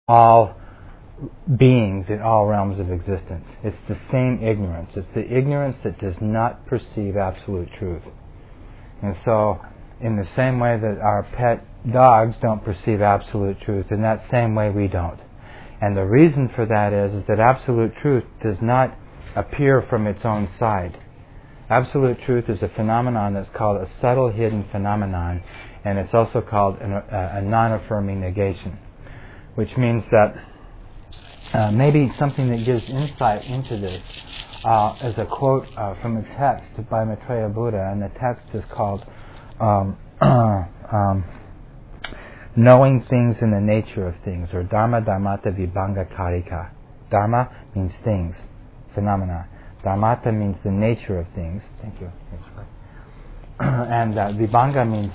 all beings in all realms of existence. It's the same ignorance. It's the ignorance that does not perceive absolute truth. And so, in the same way that our pet dogs don't perceive absolute truth, in that same way we don't. And the reason for that is that absolute truth does not appear from its own side. Absolute truth is a phenomenon that's called a subtle hidden phenomenon, and it's also called a non-affirming negation, which means that maybe something that gives insight into this is a quote from a text by Maitreya Buddha, and the text is called Knowing Things in the Nature of Things, or Dharma Dharmata Vibhanga Karika. Dharma means things, phenomena. Dharmata means the nature of things. Thank you. And Vibhanga means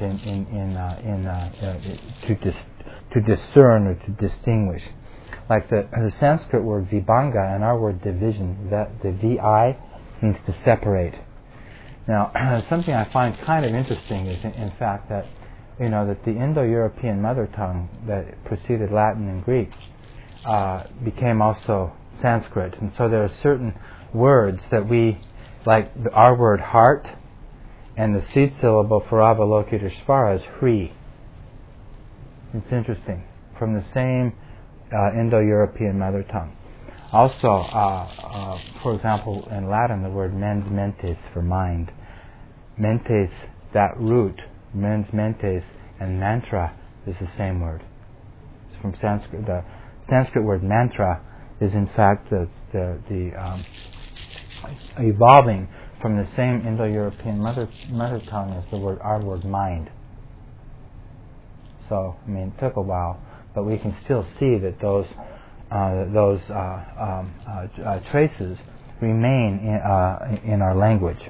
to discern or to distinguish. Like the Sanskrit word Vibhanga and our word division, that the Vi means to separate. Now, something I find kind of interesting is, in fact, that that the Indo-European mother tongue that preceded Latin and Greek became also Sanskrit, and so there are certain words that we, like our word heart, and the seed syllable for Avalokiteshvara is Hri. It's interesting, from the same Indo-European mother tongue. Also, for example, in Latin, the word mens mentes for mind. Mentes, that root, mens mentes, and mantra is the same word. It's from Sanskrit. The Sanskrit word mantra is in fact the evolving from the same Indo-European mother tongue as our word mind. So, it took a while, but we can still see that those traces remain in our language.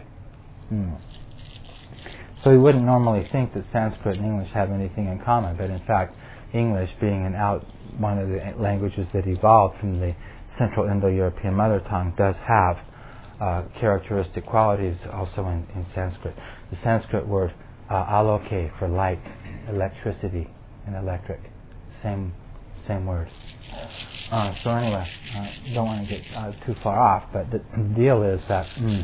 So we wouldn't normally think that Sanskrit and English have anything in common, but in fact, English, being one of the languages that evolved from the Central Indo-European mother tongue, does have characteristic qualities also in Sanskrit. The Sanskrit word aloke for light, electricity, and electric, same word. So anyway, don't want to get too far off, but the deal is that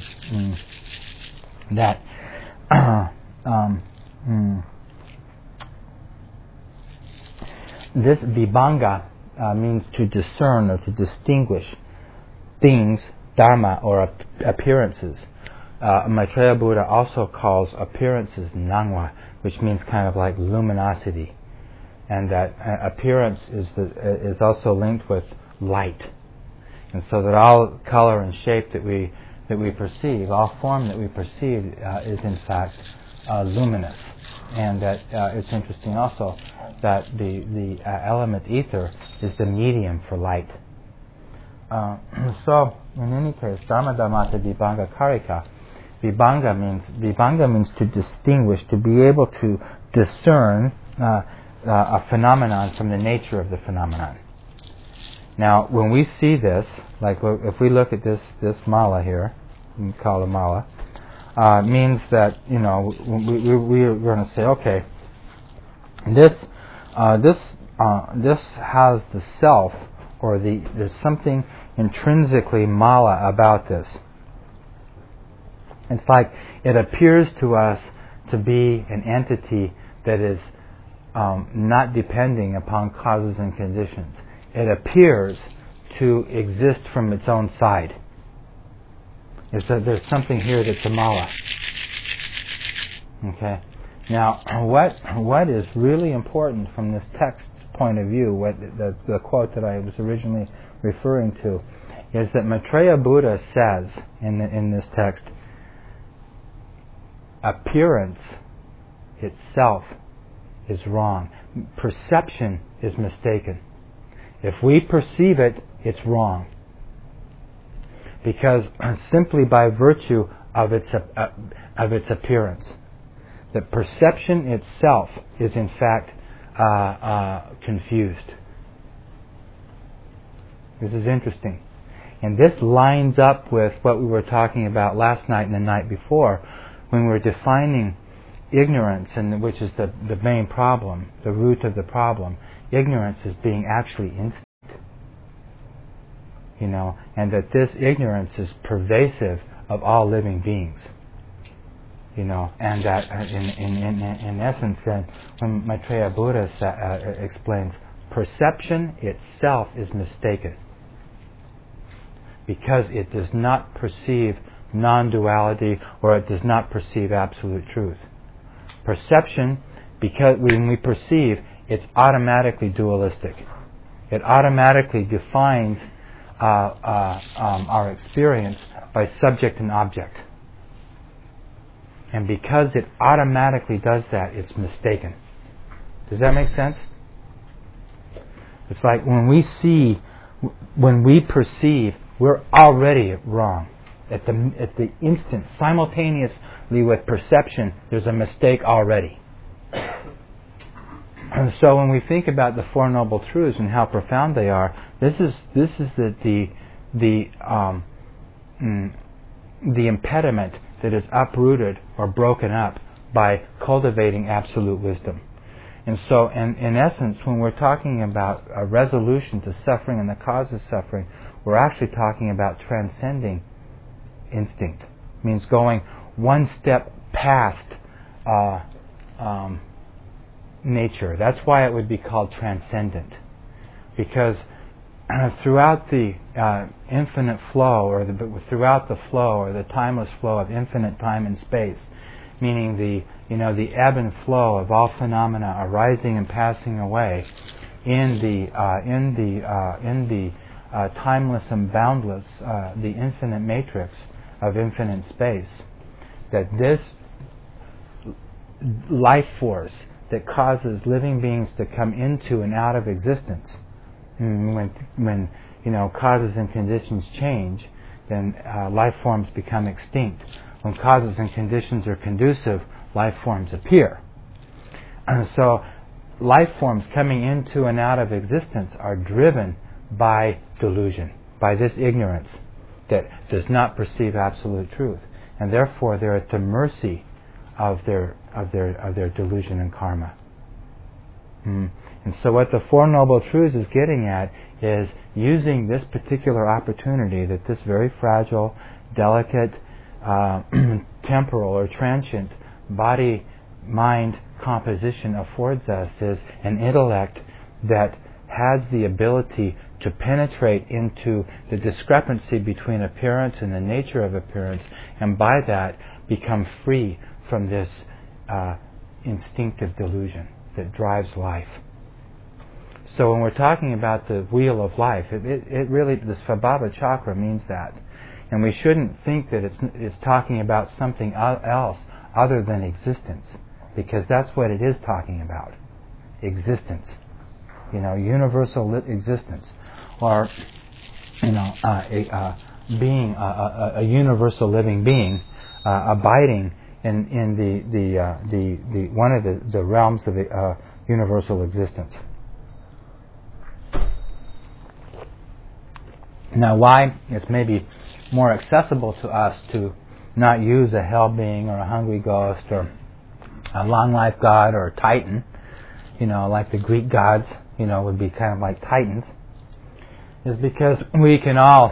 this vibhanga means to discern or to distinguish things, dharma, or appearances. Maitreya Buddha also calls appearances nangwa, which means kind of like luminosity, and that appearance is also linked with light, and so that all color and shape that we perceive, all form that we perceive, is in fact luminous. And that it's interesting also that the element ether is the medium for light. So, in any case, Dharma Dharmata Vibhanga Karika. Vibhanga means to distinguish, to be able to discern a phenomenon from the nature of the phenomenon. Now, when we see this, like if we look at this mala here, we call it mala, means that we're going to say, okay, this has the self, or there's something intrinsically mala about this. It's like it appears to us to be an entity that is not depending upon causes and conditions. It appears to exist from its own side. There's something here that's a mala. Okay. Now, what is really important from this text's point of view, the quote that I was originally referring to, is that Maitreya Buddha says in this text, appearance itself is wrong. Perception is mistaken. If we perceive it, it's wrong. Because simply by virtue of its appearance, the perception itself is in fact confused. This is interesting. And this lines up with what we were talking about last night and the night before, when we were defining ignorance, and which is the main problem, the root of the problem, ignorance as being actually instinct. And that this ignorance is pervasive of all living beings. And that in essence, then, when Maitreya Buddha explains, perception itself is mistaken because it does not perceive non-duality, or it does not perceive absolute truth. Perception, because when we perceive, it's automatically dualistic. It automatically defines our experience by subject and object. And because it automatically does that, it's mistaken. Does that make sense? It's like when we perceive, we're already wrong. At the instant, simultaneously with perception, there's a mistake already. And so when we think about the Four Noble Truths and how profound they are, this is the impediment that is uprooted or broken up by cultivating absolute wisdom. And so, in essence, when we're talking about a resolution to suffering and the cause of suffering, we're actually talking about transcending instinct. It means going one step past nature. That's why it would be called transcendent. Because throughout the infinite flow, throughout the flow, or the timeless flow of infinite time and space, meaning the ebb and flow of all phenomena arising and passing away in the timeless and boundless, the infinite matrix of infinite space, that this life force that causes living beings to come into and out of existence, when causes and conditions change, then life forms become extinct. When causes and conditions are conducive, life forms appear. And so life forms coming into and out of existence are driven by delusion, by this ignorance that does not perceive absolute truth, and therefore they're at the mercy of their delusion and karma. And so what the Four Noble Truths is getting at is using this particular opportunity that this very fragile, delicate, temporal or transient body-mind composition affords us is an intellect that has the ability to penetrate into the discrepancy between appearance and the nature of appearance, and by that become free from this instinctive delusion that drives life. So when we're talking about the wheel of life, it really, the Svabhava Chakra means that. And we shouldn't think that it's talking about something else other than existence, because that's what it is talking about. Existence. Universal existence. Or, being a universal living being, abiding in the one of the realms of universal existence. Now, why it's maybe more accessible to us to not use a hell being or a hungry ghost or a long life god or a titan, like the Greek gods, would be kind of like titans, is because we can all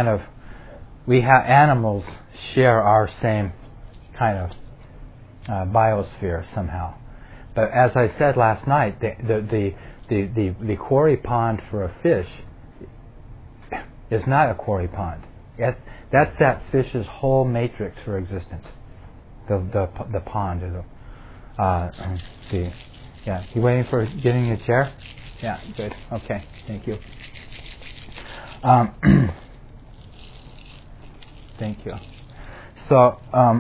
animals share our same kind of biosphere somehow. But as I said last night, the quarry pond for a fish is not a quarry pond. That's that fish's whole matrix for existence. The pond. Yeah. You waiting for getting a chair? Yeah. Good. Okay. Thank you. Thank you. So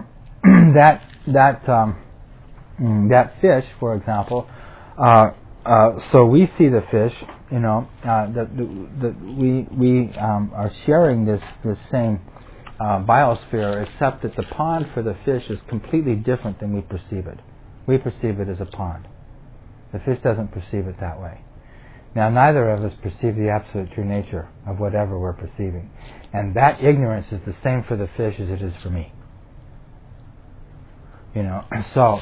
that fish, for example. So we see the fish, that we are sharing this same biosphere, except that the pond for the fish is completely different than we perceive it. We perceive it as a pond. The fish doesn't perceive it that way. Now, neither of us perceive the absolute true nature of whatever we're perceiving. And that ignorance is the same for the fish as it is for me. So,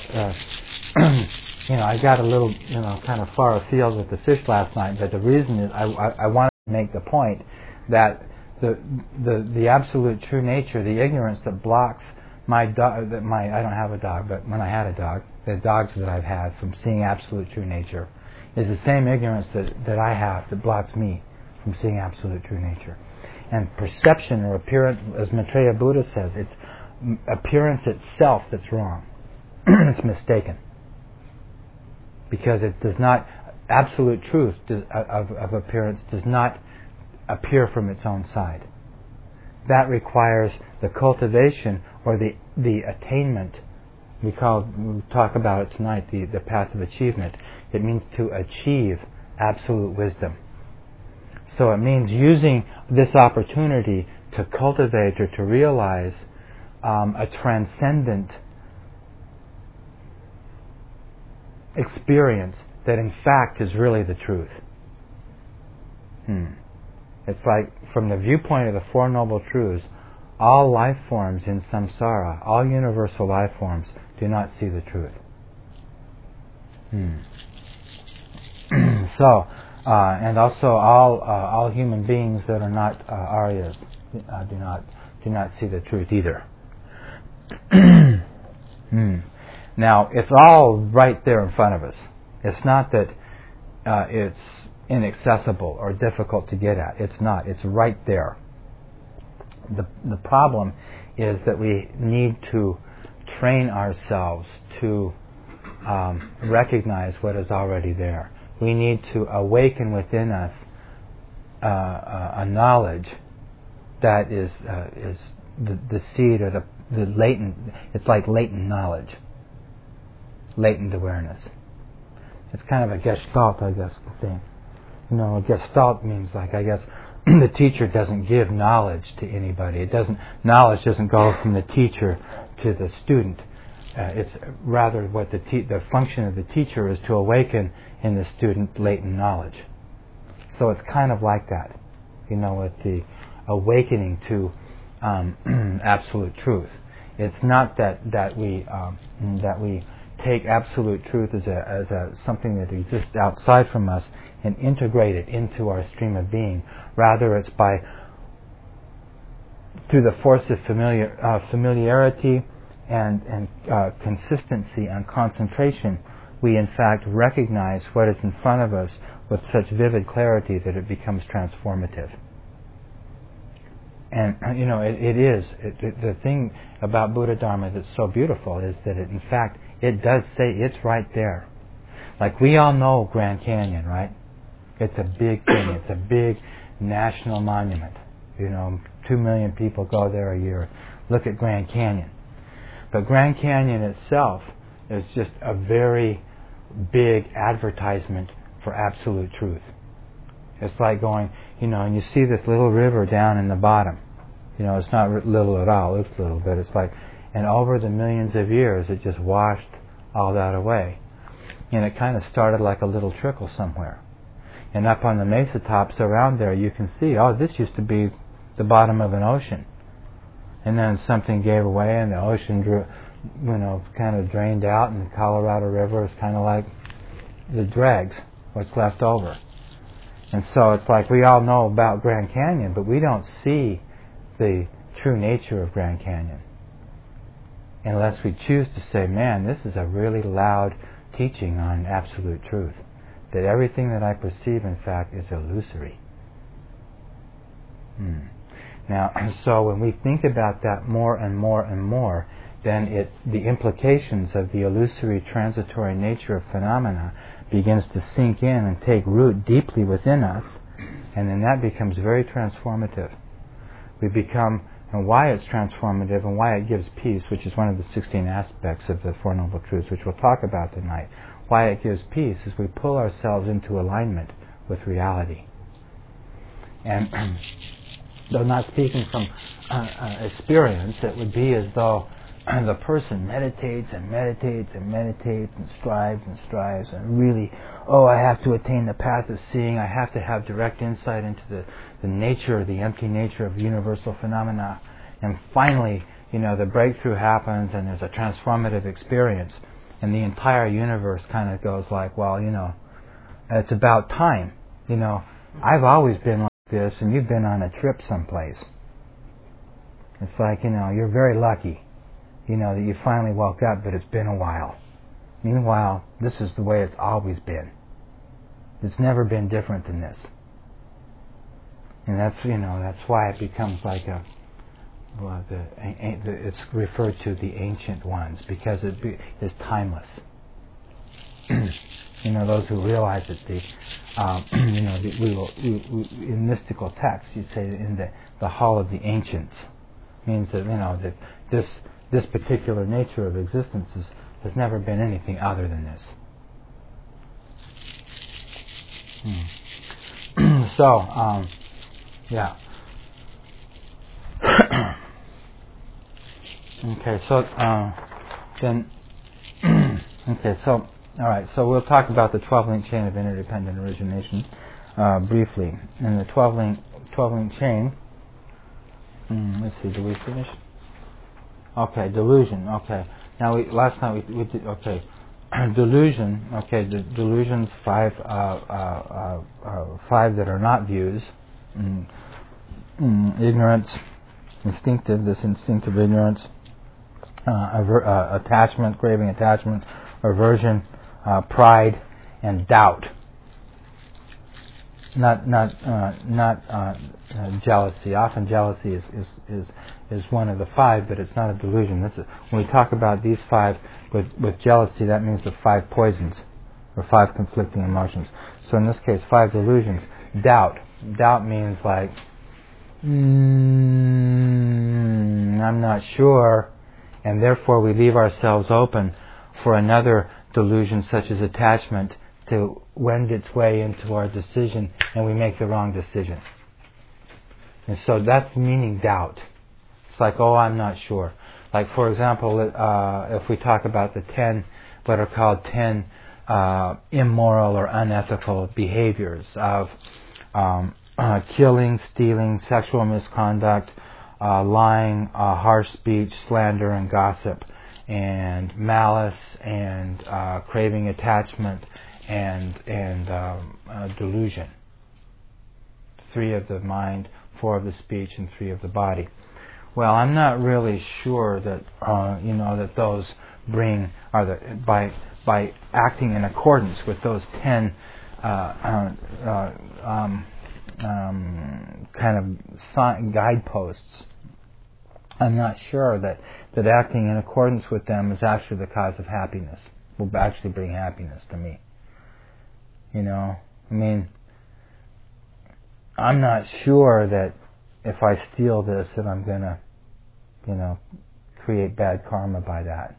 I got a little, kind of far afield with the fish last night, but the reason is I wanted to make the point that the absolute true nature, the ignorance that blocks my dog, I don't have a dog, but when I had a dog, the dogs that I've had from seeing absolute true nature, is the same ignorance that I have that blocks me from seeing absolute true nature. And perception or appearance, as Maitreya Buddha says, it's appearance itself that's wrong. It's mistaken. Because it does not, absolute truth of appearance does not appear from its own side. That requires the cultivation or the attainment. We'll talk about it tonight, the path of achievement. It means to achieve absolute wisdom. So it means using this opportunity to cultivate or to realize a transcendent experience that in fact is really the truth. It's like, from the viewpoint of the Four Noble Truths, all life forms in samsara, all universal life forms, do not see the truth. So, and also all human beings that are not Aryas do not see the truth either. Now, it's all right there in front of us. It's not that it's inaccessible or difficult to get at. It's not. It's right there. The problem is that we need to train ourselves to recognize what is already there. We need to awaken within us a knowledge that is the seed or the latent. It's like latent knowledge, latent awareness. It's kind of a gestalt, I guess, thing. A gestalt means, like, I guess, the teacher doesn't give knowledge to anybody. Knowledge doesn't go from the teacher to the student. It's rather what the function of the teacher is to awaken in the student latent knowledge. So it's kind of like that, with the awakening to absolute truth. It's not that we take absolute truth as something that exists outside from us and integrate it into our stream of being. Rather, it's through the force of familiarity and consistency and concentration, we in fact recognize what is in front of us with such vivid clarity that it becomes transformative. And it is the thing about Buddha Dharma that's so beautiful is that it does say it's right there. Like, we all know Grand Canyon, right? It's a big thing. It's a big national monument. 2 million people go there a year. Look at Grand Canyon. But Grand Canyon itself is just a very big advertisement for absolute truth. It's like going, and you see this little river down in the bottom. It's not little at all. It looks little, but it's like, and over the millions of years, it just washed all that away. And it kind of started like a little trickle somewhere. And up on the mesa tops around there, you can see, this used to be the bottom of an ocean. And then something gave away, and the ocean kind of drained out, and the Colorado River is kind of like the dregs, what's left over. And so it's like, we all know about Grand Canyon, but we don't see the true nature of Grand Canyon unless we choose to say, man, this is a really loud teaching on absolute truth, that everything that I perceive, in fact, is illusory. Now, so when we think about that more and more and more, then the implications of the illusory transitory nature of phenomena begins to sink in and take root deeply within us, and then that becomes very transformative. We become, and why it's transformative and why it gives peace, which is one of the 16 aspects of the Four Noble Truths, which we'll talk about tonight. Why it gives peace is we pull ourselves into alignment with reality. And though not speaking from experience, it would be as though the person meditates and meditates and meditates and strives and really, I have to attain the path of seeing. I have to have direct insight into the nature, the empty nature of universal phenomena. And finally, the breakthrough happens and there's a transformative experience, and the entire universe kind of goes like, well, it's about time. I've always been like this, and you've been on a trip someplace. It's like, you're very lucky, that you finally woke up, but it's been a while. Meanwhile, this is the way it's always been. It's never been different than this. And that's why it becomes like it's referred to the ancient ones, because it is timeless. Those who realize it, in mystical texts, you say in the hall of the ancients, means that that this particular nature of existence has never been anything other than this. So, yeah. Okay, so then. Okay, so all right. So we'll talk about the 12-link chain of interdependent origination briefly. And the 12-link chain. Let's see. Do we finish? Okay, delusion. Okay. Now last night we did. Okay. Delusion. Okay. The delusions five that are not views. Ignorance, instinctive. This instinctive ignorance. Attachment, craving attachment, aversion, pride, and doubt. Not jealousy. Often jealousy is one of the five, but it's not a delusion. When we talk about these five with jealousy, that means the five poisons, or five conflicting emotions. So in this case, five delusions. Doubt. Doubt means like, I'm not sure, and therefore we leave ourselves open for another delusion, such as attachment, to wend its way into our decision, and we make the wrong decision. And so that's meaning doubt. It's like, I'm not sure. Like, for example, if we talk about the 10, what are called 10 immoral or unethical behaviors of killing, stealing, sexual misconduct, lying, harsh speech, slander, and gossip, and malice, and craving attachment, and delusion. 3 of the mind, 4 of the speech, and 3 of the body. Well, I'm not really sure that that those by acting in accordance with those 10 kind of guideposts. I'm not sure that acting in accordance with them is actually the cause of happiness. Will actually bring happiness to me. I'm not sure that if I steal this, that I'm gonna, create bad karma by that.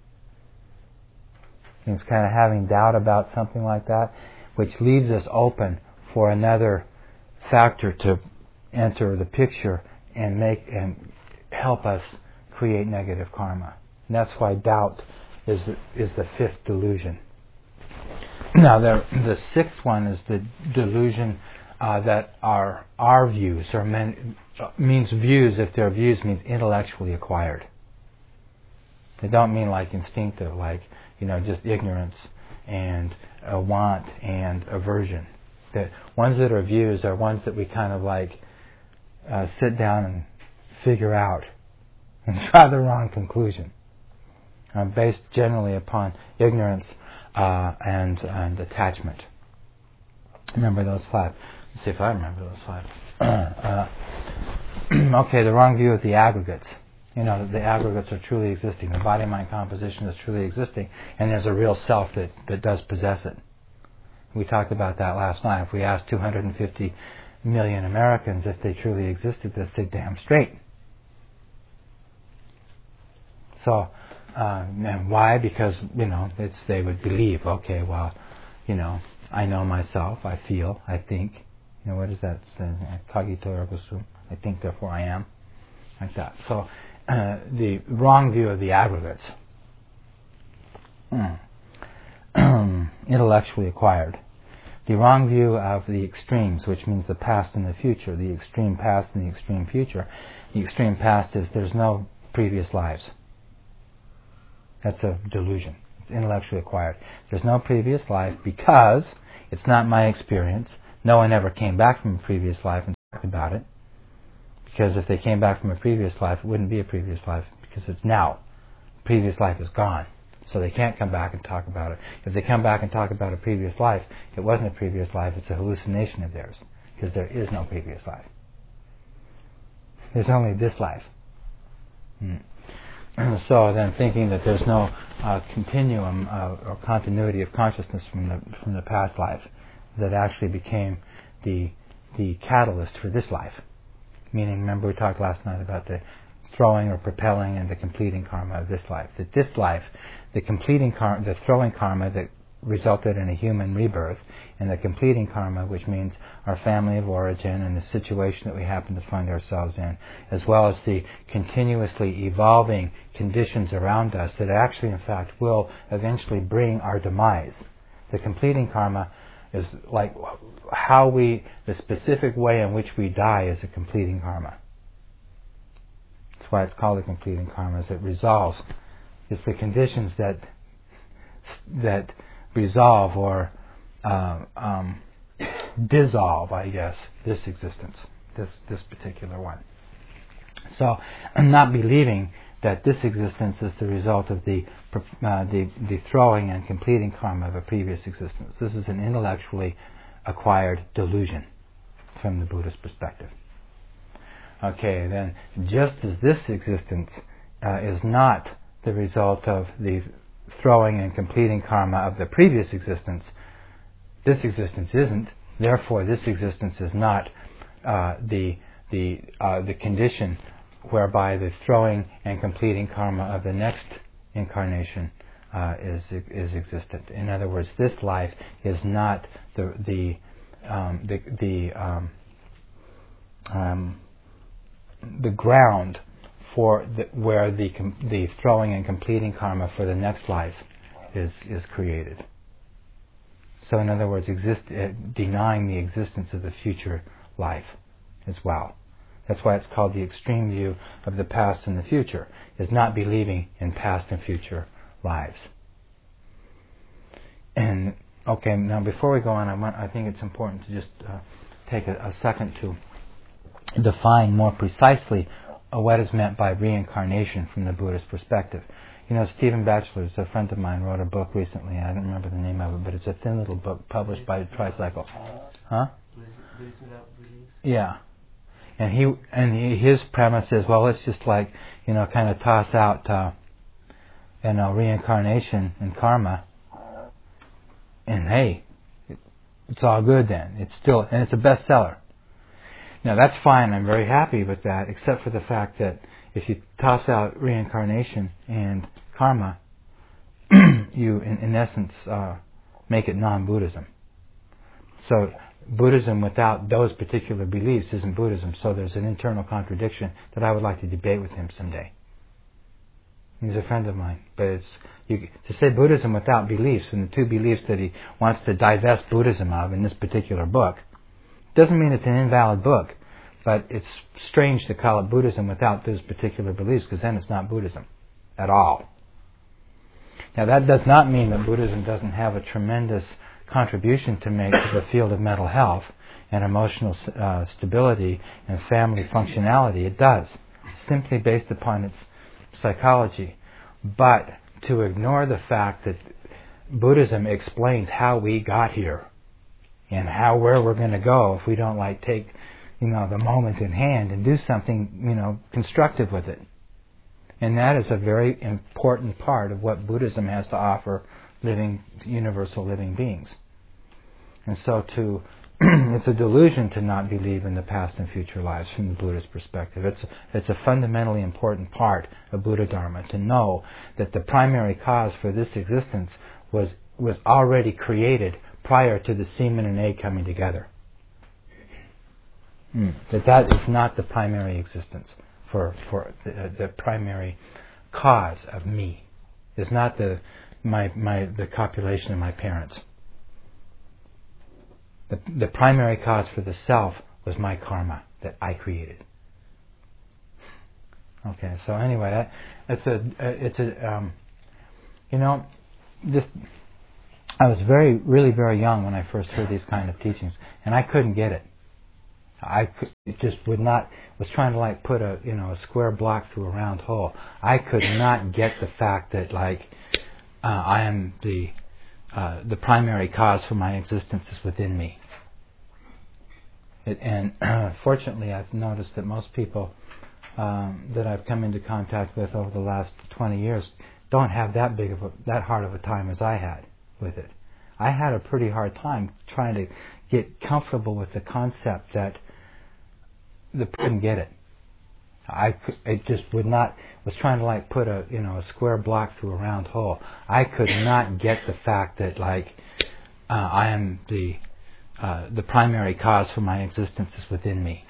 It's kind of having doubt about something like that, which leaves us open for another factor to enter the picture and help us create negative karma. And that's why doubt is the 5th delusion. Now, the 6th one is the delusion that are our views, or means views. If they're views, means intellectually acquired. They don't mean like instinctive, like just ignorance and a want and aversion. The ones that are views are ones that we kind of like sit down and figure out and draw the wrong conclusion, based generally upon ignorance and attachment. Remember those 5. Let's see if I remember those 5. Okay, the wrong view of the aggregates. The aggregates are truly existing. The body-mind composition is truly existing, and there's a real self that does possess it. We talked about that last night. If we asked 250 million Americans if they truly existed, they'd say damn straight. So, and why? Because, they would believe, okay, well, I know myself, I feel, I think. What is that? Cogito ergo sum. I think, therefore I am. Like that. So, the wrong view of the aggregates. Intellectually acquired. The wrong view of the extremes, which means the past and the future. The extreme past and the extreme future. The extreme past is there's no previous lives. That's a delusion. It's intellectually acquired. There's no previous life because it's not my experience. No one ever came back from a previous life and talked about it. Because if they came back from a previous life, it wouldn't be a previous life because it's now. Previous life is gone. So they can't come back and talk about it. If they come back and talk about a previous life, it wasn't a previous life, it's a hallucination of theirs. Because there is no previous life. There's only this life. So then thinking that there's no continuum or continuity of consciousness from the past life that actually became the catalyst for this life. Meaning, remember we talked last night about the throwing or propelling and the completing karma of this life. That this life, the completing karma, the throwing karma that resulted in a human rebirth, and the completing karma, which means our family of origin and the situation that we happen to find ourselves in, as well as the continuously evolving conditions around us that actually, in fact, will eventually bring our demise. The completing karma is like the specific way in which we die is a completing karma. That's why it's called a completing karma, as it resolves. It's the conditions that resolve or dissolve, I guess, this existence, this particular one. So I'm not believing that this existence is the result of the throwing and completing karma of a previous existence. This is an intellectually acquired delusion from the Buddhist perspective. Okay, then just as this existence is not the result of the throwing and completing karma of the previous existence, this existence isn't. Therefore, this existence is not the condition whereby the throwing and completing karma of the next incarnation is existent. In other words, this life is not the ground for where the throwing and completing karma for the next life is created. So, in other words, denying the existence of the future life as well. That's why it's called the extreme view of the past and the future, is not believing in past and future lives. And okay, now before we go on, I think it's important to just take a second to define more precisely what is meant by reincarnation from the Buddhist perspective. You know, Stephen Batchelor, a friend of mine, wrote a book recently. I don't remember the name of it, but it's a thin little book published by Tricycle. Huh? Yeah. And his premise is, well, let's just kind of toss out, reincarnation and karma, and hey, it's all good then. It's a bestseller. Now that's fine. I'm very happy with that, except for the fact that if you toss out reincarnation and karma, you, in essence, make it non-Buddhism. So Buddhism without those particular beliefs isn't Buddhism. So there's an internal contradiction that I would like to debate with him someday. He's a friend of mine, but to say Buddhism without beliefs, and the two beliefs that he wants to divest Buddhism of in this particular book, doesn't mean it's an invalid book, but it's strange to call it Buddhism without those particular beliefs, because then it's not Buddhism at all. Now that does not mean that Buddhism doesn't have a tremendous contribution to make to the field of mental health and emotional stability and family functionality. It does, simply based upon its psychology. But to ignore the fact that Buddhism explains how we got here and where we're going to go if we don't take the moment in hand and do something constructive with it. And that is a very important part of what Buddhism has to offer universal living beings. And so it's a delusion to not believe in the past and future lives from the Buddhist perspective. It's a fundamentally important part of Buddha Dharma to know that the primary cause for this existence was already created prior to the semen and egg coming together. That is not the primary existence for the primary cause of me. It's not the copulation of my parents. The primary cause for the self was my karma that I created. Okay, so anyway, just I was really very young when I first heard these kind of teachings, and I couldn't get it. It just would not. Was trying to like put a square block through a round hole. I could not get the fact that I am the primary cause for my existence is within me. And fortunately, I've noticed that most people that I've come into contact with over the last 20 years don't have that hard of a time as I had with it. I had a pretty hard time trying to get comfortable with the concept that couldn't get it. It just would not. Was trying to like put a square block through a round hole. I could not get the fact that I am the primary cause for my existence is within me.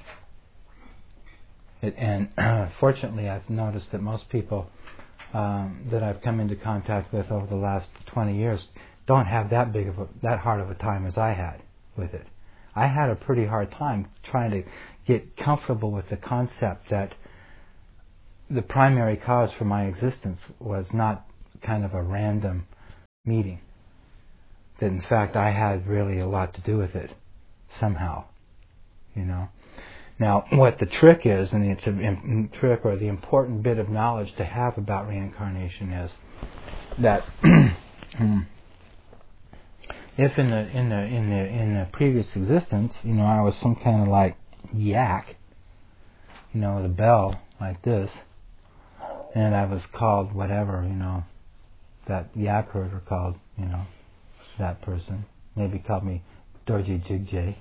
And fortunately, I've noticed that most people that I've come into contact with over the last 20 years don't have that hard of a time as I had with it. I had a pretty hard time trying to get comfortable with the concept that the primary cause for my existence was not kind of a random meeting. That in fact I had really a lot to do with it somehow, Now, what the trick is, and the trick or the important bit of knowledge to have about reincarnation is that if in the previous existence, I was some kind of like yak, with a bell like this, and I was called whatever, that yak herder called, that person. Maybe called me Dorji Jigjay.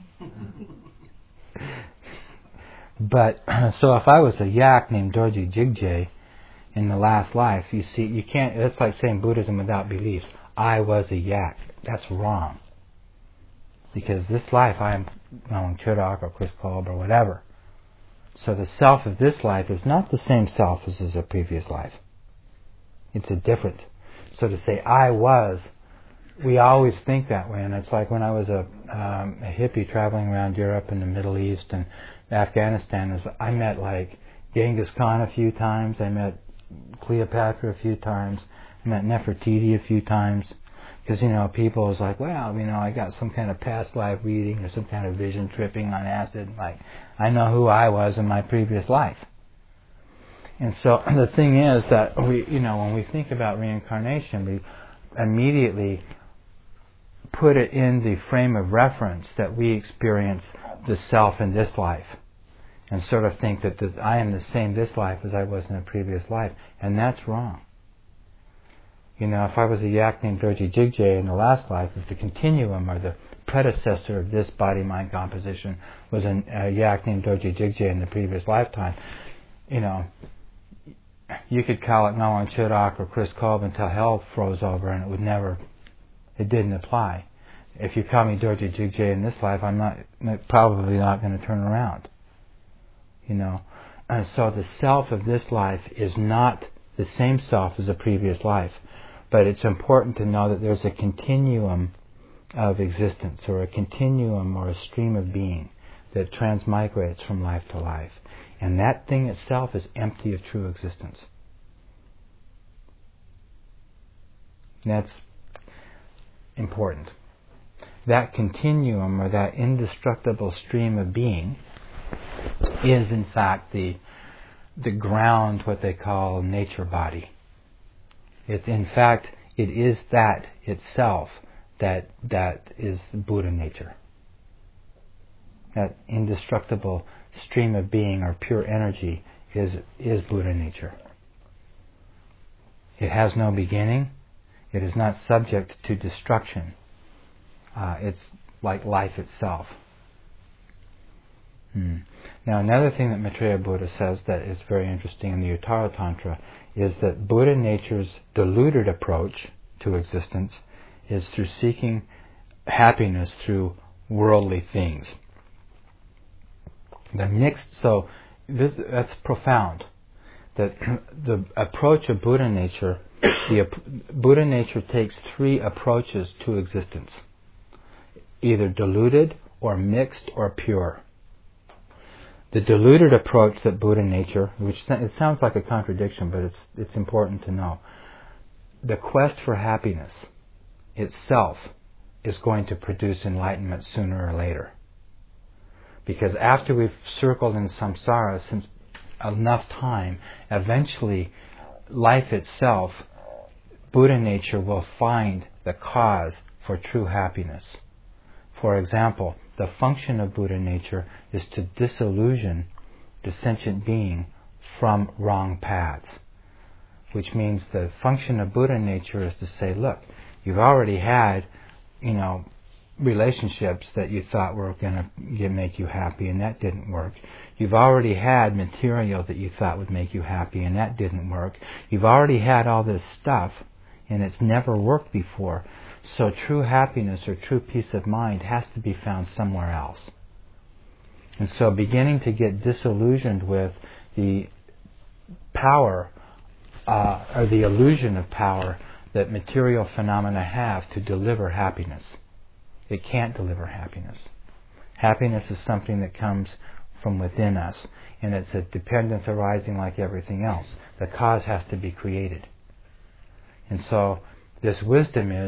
But so if I was a yak named Dorji Jigjay in the last life, you see, you can't. It's like saying Buddhism without beliefs. I was a yak. That's wrong. Because this life I am Chödak or Chris Kolb or whatever. So the self of this life is not the same self as a previous life. It's a different. So to say I was, we always think that way, and it's like when I was a hippie traveling around Europe and the Middle East and Afghanistan, I met like Genghis Khan a few times, I met Cleopatra a few times, I met Nefertiti a few times, because people was like, well, I got some kind of past life reading or some kind of vision tripping on acid, like I know who I was in my previous life. And so the thing is that when we think about reincarnation, we immediately put it in the frame of reference that we experience the self in this life, and sort of think that I am the same this life as I was in a previous life, and that's wrong. If I was a yak named Dorji Jigjay in the last life, if the continuum or the predecessor of this body-mind composition was a yak named Dorji Jigjay in the previous lifetime, you could call it Ngawang Chödak or Chris Kolb until hell froze over, and it didn't apply. If you call me Dorji Jigjay in this life, I'm probably not going to turn around. And so the self of this life is not the same self as a previous life, but it's important to know that there's a continuum of existence, or a continuum or a stream of being that transmigrates from life to life. And that thing itself is empty of true existence. That's important. That continuum or that indestructible stream of being is in fact the ground, what they call nature body. It is that itself that is Buddha nature. That indestructible stream of being or pure energy is Buddha nature. It has no beginning. It is not subject to destruction. It's like life itself. Now, another thing that Maitreya Buddha says that is very interesting in the Uttara Tantra is that Buddha nature's diluted approach to existence is through seeking happiness through worldly things. That's profound. That the approach of Buddha nature, Buddha nature takes three approaches to existence: either diluted or mixed or pure. The diluted approach that Buddha nature, which it sounds like a contradiction, but it's important to know. The quest for happiness itself is going to produce enlightenment sooner or later. Because after we've circled in samsara since enough time, eventually life itself, Buddha nature will find the cause for true happiness. For example, the function of Buddha nature is to disillusion the sentient being from wrong paths. Which means the function of Buddha nature is to say, look, you've already had, relationships that you thought were going to make you happy, and that didn't work. You've already had material that you thought would make you happy, and that didn't work. You've already had all this stuff, and it's never worked before. So true happiness or true peace of mind has to be found somewhere else. And so beginning to get disillusioned with the power or the illusion of power that material phenomena have to deliver happiness. It can't deliver happiness. Happiness is something that comes from within us, and it's a dependence arising like everything else. The cause has to be created. And so this wisdom is